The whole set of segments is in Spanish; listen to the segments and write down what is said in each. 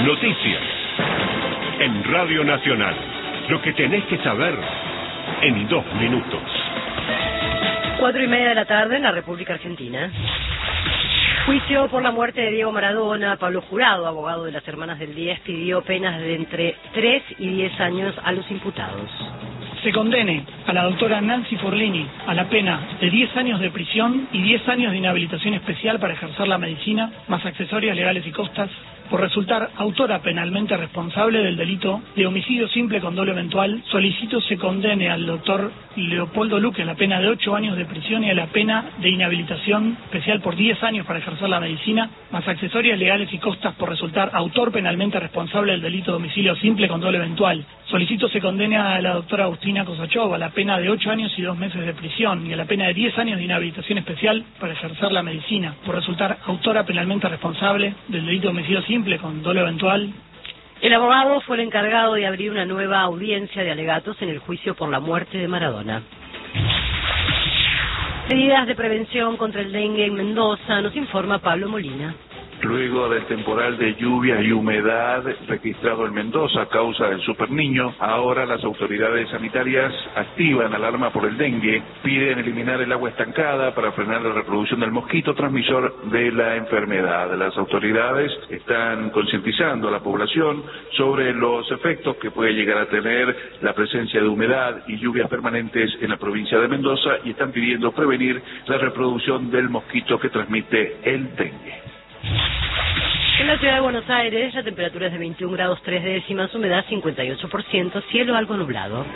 Noticias. En Radio Nacional. Lo que tenés que saber en 2 minutos. 4:30 de la tarde en la República Argentina. Juicio por la muerte de Diego Maradona. Pablo Jurado, abogado de las Hermanas del 10, pidió penas de entre 3 y 10 años a los imputados. Se condene a la doctora Nancy Forlini a la pena de 10 años de prisión y 10 años de inhabilitación especial para ejercer la medicina, más accesorias legales y costas, por resultar autora penalmente responsable del delito de homicidio simple con dolo eventual. Solicito se condene al doctor Leopoldo Luque a la pena de 8 años de prisión y a la pena de inhabilitación especial por 10 años para ejercer la medicina, más accesorias legales y costas, por resultar autor penalmente responsable del delito de homicidio simple con dolo eventual. Solicito se condene a la doctora Agustina Kosachova a la pena de 8 años y 2 meses de prisión y a la pena de 10 años de inhabilitación especial para ejercer la medicina, por resultar autora penalmente responsable del delito de homicidio simple con dolo eventual. El abogado fue el encargado de abrir una nueva audiencia de alegatos en el juicio por la muerte de Maradona. Medidas de prevención contra el dengue en Mendoza, nos informa Pablo Molina. Luego del temporal de lluvia y humedad registrado en Mendoza a causa del superniño, ahora las autoridades sanitarias activan alarma por el dengue, piden eliminar el agua estancada para frenar la reproducción del mosquito transmisor de la enfermedad. Las autoridades están concientizando a la población sobre los efectos que puede llegar a tener la presencia de humedad y lluvias permanentes en la provincia de Mendoza y están pidiendo prevenir la reproducción del mosquito que transmite el dengue. En la ciudad de Buenos Aires, la temperatura es de 21 grados 3 décimas, humedad 58%, cielo algo nublado.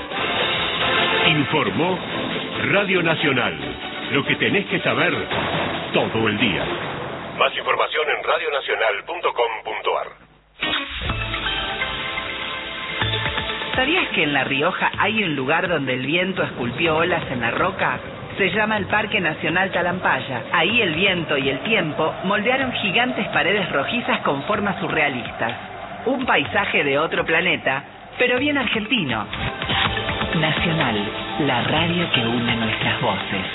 Informó Radio Nacional. Lo que tenés que saber todo el día. Más información en radionacional.com.ar. ¿Sabías que en La Rioja hay un lugar donde el viento esculpió olas en la roca? Se llama el Parque Nacional Talampaya. Ahí el viento y el tiempo moldearon gigantes paredes rojizas con formas surrealistas. Un paisaje de otro planeta, pero bien argentino. Nacional, la radio que une nuestras voces.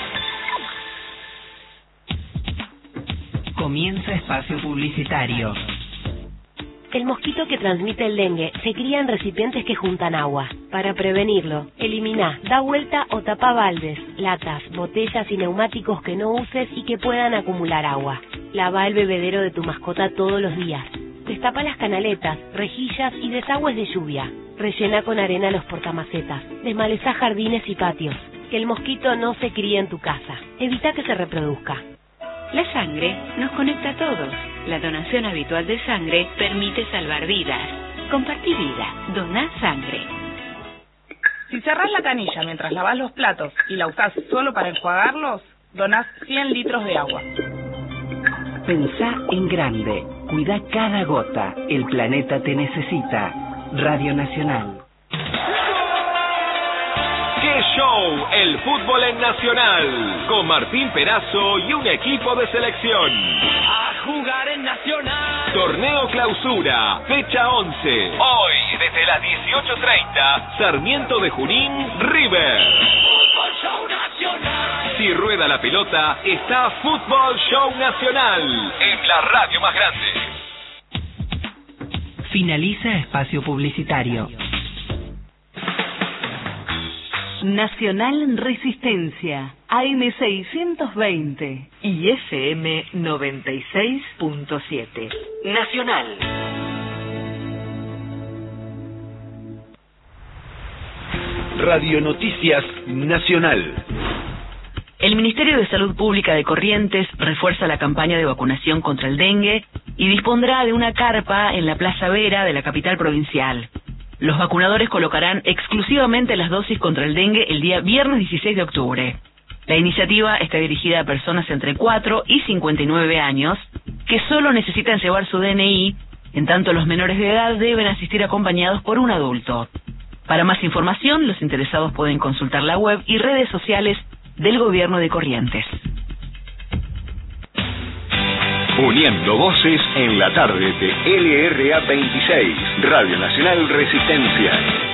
Comienza espacio publicitario. El mosquito que transmite el dengue se cría en recipientes que juntan agua. Para prevenirlo, elimina, da vuelta o tapa baldes, latas, botellas y neumáticos que no uses y que puedan acumular agua. Lava el bebedero de tu mascota todos los días. Destapa las canaletas, rejillas y desagües de lluvia. Rellena con arena los portamacetas. Desmaleza jardines y patios. Que el mosquito no se críe en tu casa. Evita que se reproduzca. La sangre nos conecta a todos. La donación habitual de sangre permite salvar vidas. Compartí vida. Doná sangre. Si cerrás la canilla mientras lavas los platos y la usás solo para enjuagarlos, donás 100 litros de agua. Pensá en grande. Cuida cada gota. El planeta te necesita. Radio Nacional. ¡Qué show! El fútbol en Nacional. Con Martín Perazo y un equipo de selección. A jugar en Nacional. Torneo Clausura, fecha 11. Hoy, desde las 18:30, Sarmiento de Junín, River. Fútbol Show Nacional. Si rueda la pelota, está Fútbol Show Nacional. En la radio más grande. Finaliza espacio publicitario. Nacional Resistencia, AM 620 y FM 96.7. Nacional. Radio Noticias Nacional. El Ministerio de Salud Pública de Corrientes refuerza la campaña de vacunación contra el dengue y dispondrá de una carpa en la Plaza Vera de la capital provincial. Los vacunadores colocarán exclusivamente las dosis contra el dengue el día viernes 16 de octubre. La iniciativa está dirigida a personas entre 4 y 59 años que solo necesitan llevar su DNI, en tanto los menores de edad deben asistir acompañados por un adulto. Para más información, los interesados pueden consultar la web y redes sociales del Gobierno de Corrientes. Uniendo voces en la tarde de LRA 26, Radio Nacional Resistencia.